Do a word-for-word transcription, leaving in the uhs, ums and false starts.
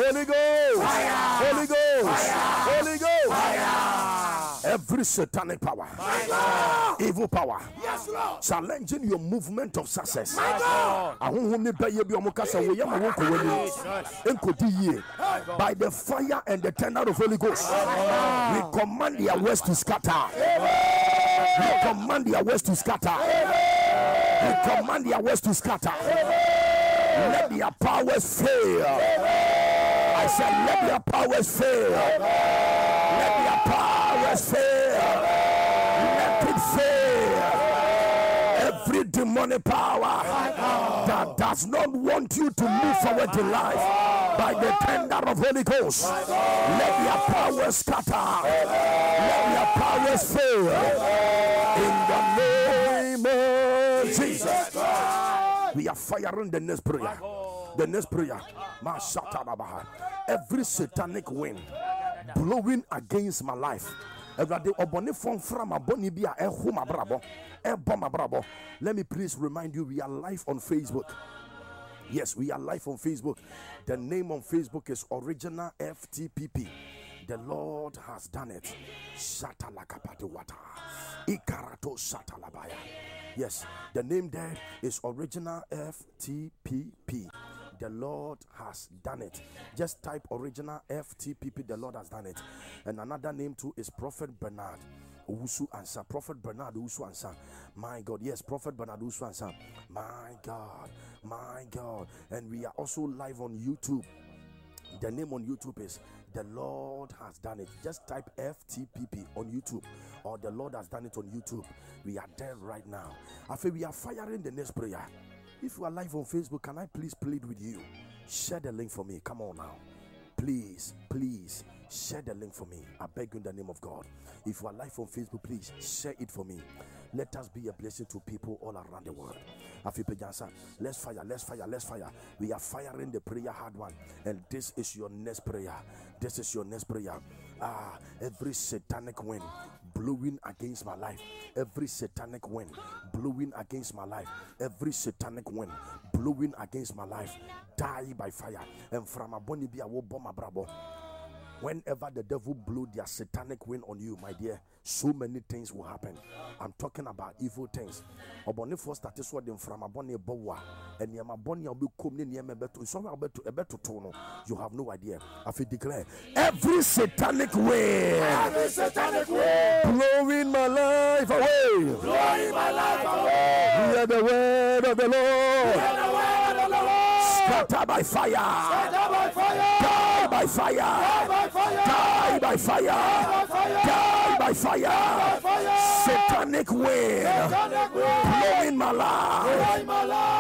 Holy Ghost, Fire. Holy Ghost, Fire. Holy Ghost. Fire. Every satanic power, evil power, Yes, Lord. challenging your movement of success. My God. Ahohom be ye bi omukasa wo yama wo kowani enkodi yie by the fire and the thunder of Holy Ghost. We command their words to scatter. We command their words to scatter. We command their words to scatter. Let their powers fail. I said, let their powers fail. Let their powers fail. Let it fail. Every demonic power that does not want you to move forward in life, by the tender of Holy Ghost, let their powers scatter. Let their powers fail. In the name of Jesus. We are firing the next prayer. The next prayer. Every satanic wind blowing against my life. Let me please remind you, we are live on Facebook. Yes, we are live on Facebook. The name on Facebook is Original F T P P. The Lord has done it. Yes, the name there is Original F T P P. The Lord has done it. Just type Original F T P P. The Lord has done it. And another name too is Prophet Bernard Owusu Ansah. Prophet Bernard Owusu Ansah. My God, yes, Prophet Bernard Owusu Ansah. My God, my God. And we are also live on YouTube. The name on YouTube is The Lord Has Done It. Just type F T P P on YouTube, or The Lord Has Done It on YouTube. We are there right now. I feel we are firing the next prayer. If you are live on Facebook, can I please plead with you? Share the link for me. Come on now. Please, please share the link for me. I beg you in the name of God. If you are live on Facebook, please share it for me. Let us be a blessing to people all around the world. Let's fire, let's fire, let's fire. We are firing the prayer hard one. And this is your next prayer. This is your next prayer. Ah, every satanic wind blowing against my life. Every satanic wind blowing against my life. Every satanic wind blowing against my life. Die by fire. And from a boni be a wo bomb brabo. Whenever the devil blew their satanic wind on you, my dear, so many things will happen. I'm talking about evil things. Oboni first that is what them from aboni bowa and yama boni will be coming near me beto. Somewhere beto a beto tono. You have no idea. I feel declare every satanic wind, Every satanic wind blowing my life away. blowing my life away. Hear the word of the Lord. Hear the word of the Lord. Scatter by fire. Scatter by fire. Die by fire. Die by fire. Die by fire. by fire. Die by fire. by fire. Satanic wind Satanic wind blowing my life. blowing my life.